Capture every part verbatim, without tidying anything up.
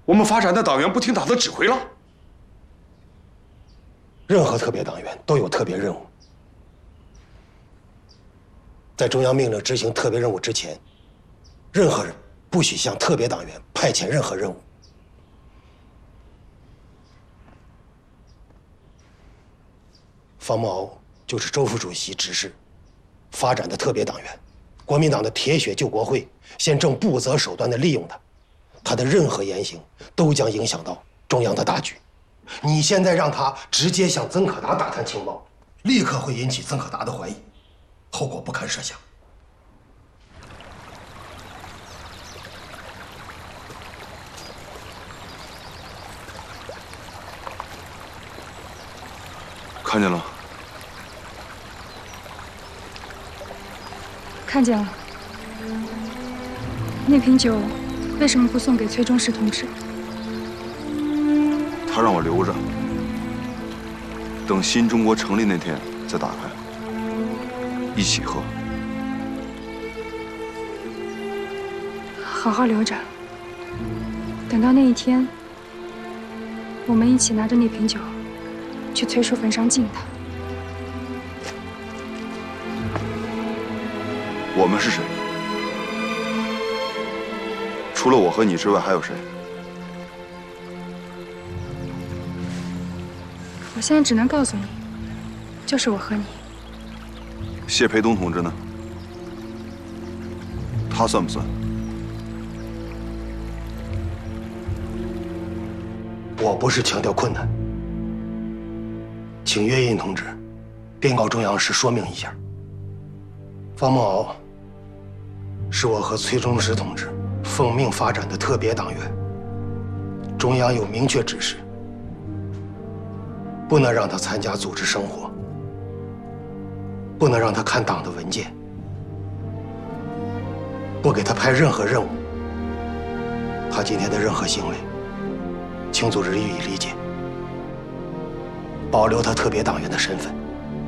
我们发展的党员不听党的指挥了？ 任何特别党员都有特别任务，在中央命令执行特别任务之前，任何人不许向特别党员派遣任何任务。方慕敖就是周副主席指示发展的特别党员，国民党的铁血救国会现正不择手段地利用他，他的任何言行都将影响到中央的大局。你现在让他直接向曾可达打探情报，立刻会引起曾可达的怀疑，后果不堪设想。 看见了。 看见了。那瓶酒为什么不送给崔中实同志？ 他让我留着，等新中国成立那天再打开，一起喝。 好好留着，等到那一天，我们一起拿着那瓶酒去崔叔坟上敬他。 我们是谁？除了我和你之外，还有谁？ 我现在只能告诉你，就是我和你。 谢培东同志呢？他算不算？ 我不是强调困难，请岳印同志禀告中央时说明一下。方慕敖是我和崔中实同志奉命发展的特别党员，中央有明确指示，不能让他参加组织生活，不能让他看党的文件，不给他派任何任务。他今天的任何行为，请组织予以理解，保留他特别党员的身份。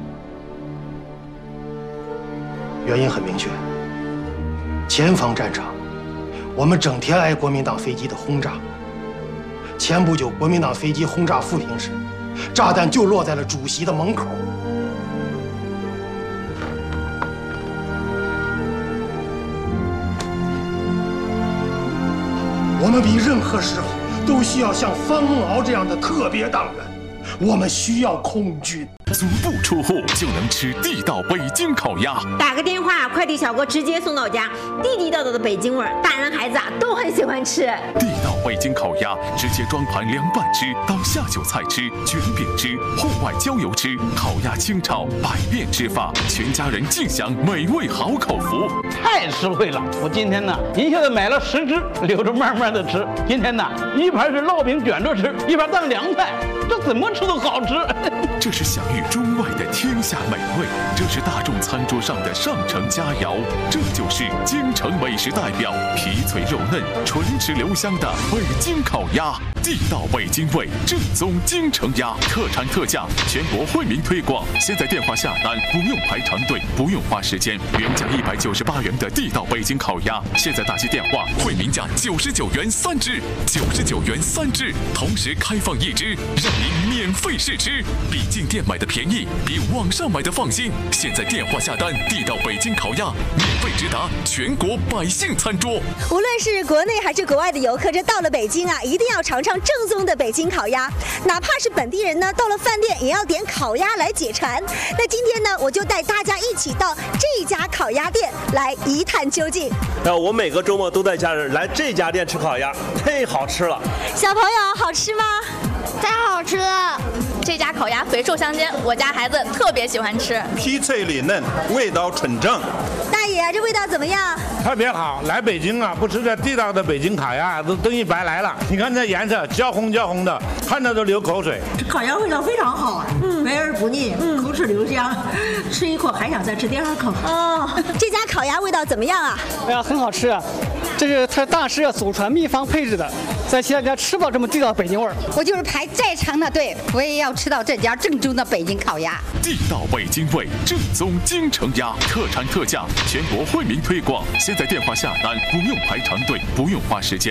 原因很明确，前方战场，我们整天挨国民党飞机的轰炸。前不久，国民党飞机轰炸富平时，炸弹就落在了主席的门口。我们比任何时候都需要像方慕敖这样的特别党员，我们需要空军。 足不出户就能吃地道北京烤鸭， 打个电话，快递小哥直接送到家，地地道道的北京味儿，大人孩子啊都很喜欢吃。 地道北京烤鸭，直接装盘凉拌吃，当下酒菜吃，卷饼吃，户外郊游吃，烤鸭清炒，百变吃法，全家人尽享美味好口福。 太实惠了！我今天呢，一下子买了十只，留着慢慢的吃。今天呢，一盘是烙饼卷着吃，一盘当凉菜，这怎么吃都好吃。 这是享誉中外的天下美味，这是大众餐桌上的上乘佳肴，这就是京城美食代表，皮脆肉嫩、唇齿留香的北京烤鸭，地道北京味，正宗京城鸭，特产特价，全国惠民推广。现在电话下单不用排长队，不用花时间，原价一百九十八元的地道北京烤鸭，现在打起电话，惠民价九十九元三只，九十九元三只，同时开放一只，让您免费试吃，比进店买的便宜，比网上买的放心。现在电话下单，地道北京烤鸭免费直达全国百姓餐桌。 无论是国内还是国外的游客，这到了北京啊，一定要尝尝正宗的北京烤鸭。哪怕是本地人呢，到了饭店也要点烤鸭来解馋。那今天呢，我就带大家一起到这家烤鸭店来一探究竟。 呃，我每个周末都带家人来这家店吃烤鸭，忒好吃了。 小朋友，好吃吗？ 太好吃了！这家烤鸭肥瘦相间，我家孩子特别喜欢吃。 皮脆里嫩，味道纯正。 大爷，这味道怎么样？ 特别好！来北京啊，不吃这地道的北京烤鸭，都等于白来了。你看这颜色，焦红焦红的，看着都流口水。 这烤鸭味道非常好，嗯，肥而不腻，嗯，口齿留香，吃一口还想再吃第二口。 哦，这家烤鸭味道怎么样啊？ 哎呀，很好吃啊！这是他大师祖传秘方配制的，在其他家吃不到这么地道北京味儿。 我就是排再长的队，我也要吃到这家正宗的北京烤鸭。 地道北京味，正宗京城鸭，特产特价，全国惠民推广。现在电话下单不用排长队，不用花时间，